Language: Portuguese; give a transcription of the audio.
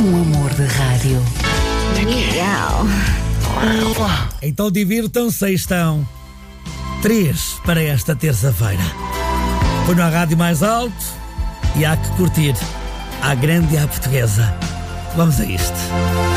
Um amor de rádio. Então divirtam-se, aí estão 3 para esta terça-feira. Ponham a rádio mais alto e há que curtir à grande e à portuguesa. Vamos a isto.